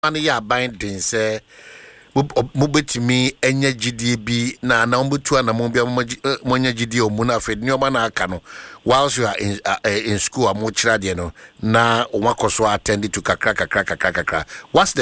Mani ya binding say mubetimi enye GD bi na umbutu na mumbia monye GD omuna fed nyoma na aka no whilst you are in school amochira de no na omakoso attend to kakra what's the